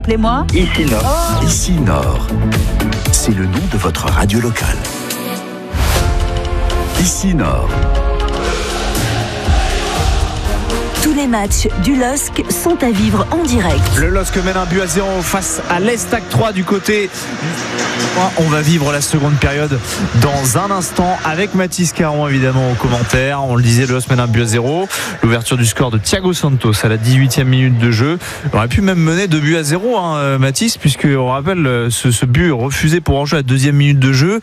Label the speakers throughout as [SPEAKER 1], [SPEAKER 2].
[SPEAKER 1] Appelez-moi.
[SPEAKER 2] Ici Nord.
[SPEAKER 1] Oh.
[SPEAKER 3] Ici Nord, c'est le nom de votre radio locale. Ici Nord.
[SPEAKER 1] Tous les matchs du LOSC sont à vivre en direct.
[SPEAKER 4] Le LOSC mène 1-0 face à l'Estac 3 du côté. On va vivre la seconde période dans un instant avec Mathis Caron évidemment aux commentaires. On le disait, le LOSC mène 1-0. L'ouverture du score de Thiago Santos à la 18e minute de jeu. On aurait pu même mener 2-0, Mathis, puisque on rappelle ce but refusé pour enjeu à la 2e minute de jeu.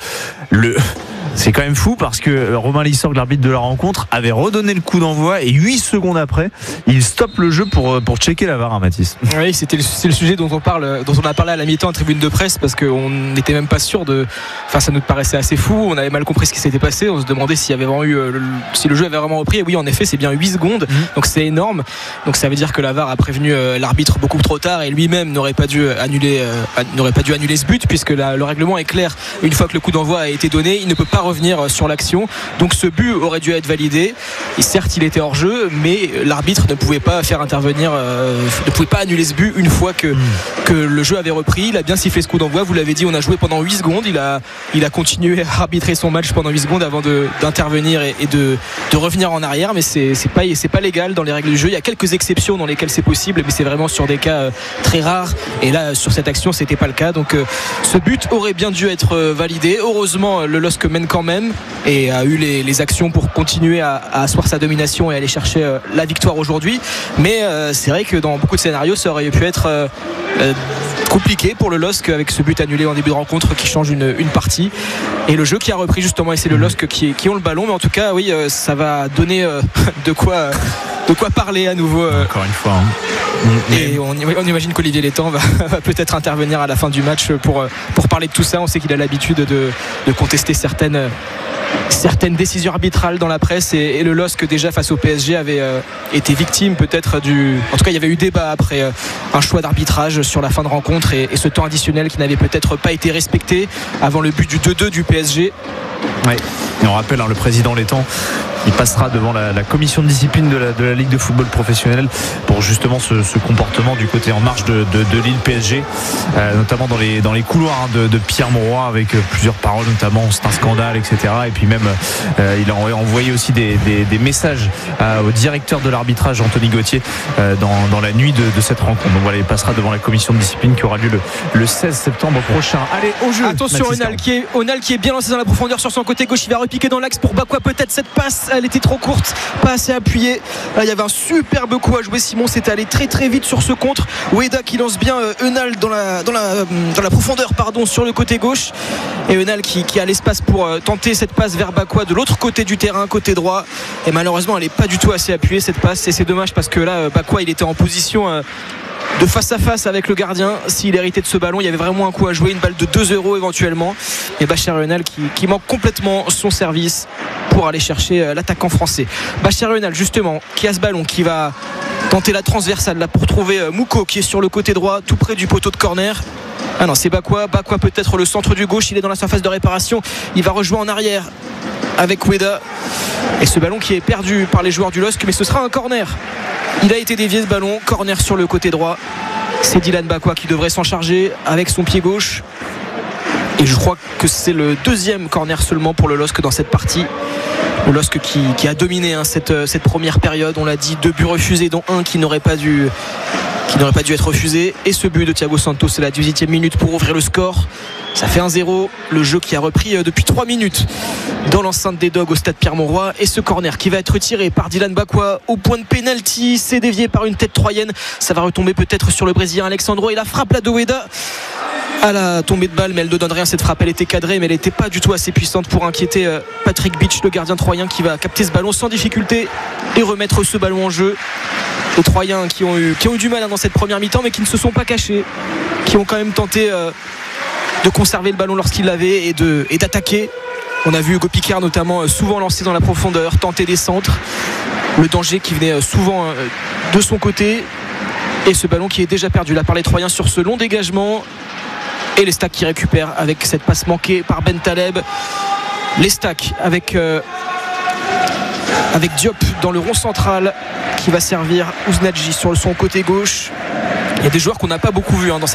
[SPEAKER 4] C'est quand même fou parce que Romain Lissorg, l'arbitre de la rencontre, avait redonné le coup d'envoi et 8 secondes après, il stoppe le jeu pour checker la VAR, Mathis.
[SPEAKER 5] Oui, c'est le sujet dont on a parlé à la mi-temps en tribune de presse, parce qu'on n'était même pas sûr ça nous paraissait assez fou. On avait mal compris ce qui s'était passé. On se demandait s'il y avait vraiment si le jeu avait vraiment repris. Et oui, en effet, c'est bien 8 secondes. Donc c'est énorme. Donc ça veut dire que la VAR a prévenu l'arbitre beaucoup trop tard et lui-même n'aurait pas dû annuler ce but, puisque le règlement est clair. Une fois que le coup d'envoi a été donné, il ne peut pas revenir sur l'action. Donc ce but aurait dû être validé. Et certes, il était hors jeu, mais l'arbitre ne pouvait pas faire intervenir, ne pouvait pas annuler ce but une fois que le jeu avait repris. Il a bien sifflé ce coup d'envoi. Vous l'avez dit, on a joué pendant 8 secondes. Il a continué à arbitrer son match pendant 8 secondes avant d'intervenir et de revenir en arrière. Mais c'est pas légal dans les règles du jeu. Il y a quelques exceptions dans lesquelles c'est possible, mais c'est vraiment sur des cas très rares. Et là, sur cette action, c'était pas le cas. Donc ce but aurait bien dû être validé. Heureusement, le LOSC mène quand même et a eu les actions pour continuer à asseoir sa domination et aller chercher la victoire aujourd'hui. Mais c'est vrai que dans beaucoup de scénarios, ça aurait pu être compliqué pour le LOSC avec ce but annulé en début de rencontre qui change une partie, et le jeu qui a repris justement, et c'est le LOSC qui ont le ballon. Mais en tout cas, oui, ça va donner de quoi parler à nouveau.
[SPEAKER 4] Encore une fois.
[SPEAKER 5] Et on imagine qu'Olivier Létang va peut-être intervenir à la fin du match pour parler de tout ça. On sait qu'il a l'habitude de contester certaines décisions arbitrales dans la presse, et le LOSC déjà face au PSG avait été victime peut-être en tout cas il y avait eu débat après un choix d'arbitrage sur la fin de rencontre et ce temps additionnel qui n'avait peut-être pas été respecté avant le but du 2-2 du PSG.
[SPEAKER 4] Ouais. Et on rappelle le président Létang, il passera devant la commission de discipline de la Ligue de football professionnel pour justement ce comportement du côté en marche de Lille PSG, notamment dans les couloirs de Pierre Mauroy, avec plusieurs paroles, notamment c'est un scandale, etc. Et puis même il a envoyé aussi des messages au directeur de l'arbitrage Anthony Gauthier dans la nuit de cette rencontre. Donc voilà, il passera devant la commission de discipline qui aura lieu le 16 septembre prochain. Allez, au jeu.
[SPEAKER 5] Attention, Onal qui est bien lancé dans la profondeur sur son côté gauche. Il va repiquer dans l'axe pour Bakwa, peut-être cette passe, elle était trop courte, pas assez appuyée. Là, il y avait un superbe coup à jouer. Simon s'est allé très très vite sur ce contre. Ueda qui lance bien Eunal dans la profondeur sur le côté gauche, et Eunal qui a l'espace pour tenter cette passe vers Bakwa de l'autre côté du terrain, côté droit, et malheureusement elle n'est pas du tout assez appuyée cette passe, et c'est dommage parce que là Bakwa il était en position de face à face avec le gardien. S'il héritait de ce ballon, il y avait vraiment un coup à jouer, une balle de 2€ éventuellement, et Bachar Eunal qui manque complètement son service pour aller chercher l'attaquant français. Bachar Eunal justement qui a ce ballon, qui va tenter la transversale là pour trouver Mouko qui est sur le côté droit tout près du poteau de corner. Ah non, c'est Bakwa peut-être le centre du gauche, il est dans la surface de réparation, il va rejouer en arrière avec Ueda, et ce ballon qui est perdu par les joueurs du LOSC, mais ce sera un corner. Il a été dévié ce ballon, corner sur le côté droit. C'est Dylan Bakwa qui devrait s'en charger avec son pied gauche, et je crois que c'est le 2e corner seulement pour le LOSC dans cette partie. Le LOSC qui a dominé cette première période, on l'a dit, 2 buts refusés dont un qui n'aurait pas dû être refusé, et ce but de Thiago Santos, c'est la 18e minute pour ouvrir le score. Ça fait 1-0, le jeu qui a repris depuis 3 minutes dans l'enceinte des Dogs au stade Pierre Mauroy, et ce corner qui va être tiré par Dylan Bakwa au point de pénalty, c'est dévié par une tête troyenne, ça va retomber peut-être sur le Brésilien Alexandro, et la frappe là de Ueda à la tombée de balle, mais elle ne donne rien. Cette frappe, elle était cadrée, mais elle n'était pas du tout assez puissante pour inquiéter Patrick Bitsch, le gardien troyen, qui va capter ce ballon sans difficulté et remettre ce ballon en jeu. Les Troyens qui ont eu du mal dans cette première mi-temps, mais qui ne se sont pas cachés, qui ont quand même tenté de conserver le ballon lorsqu'il l'avait et d'attaquer. On a vu Hugo Picard notamment souvent lancer dans la profondeur, tenter des centres, le danger qui venait souvent de son côté, et ce ballon qui est déjà perdu là par les Troyens sur ce long dégagement, et l'Estac qui récupère avec cette passe manquée par Ben Taleb. L'Estac avec Diop dans le rond central qui va servir Ouznadji sur son côté gauche. Il y a des joueurs qu'on n'a pas beaucoup vus dans cette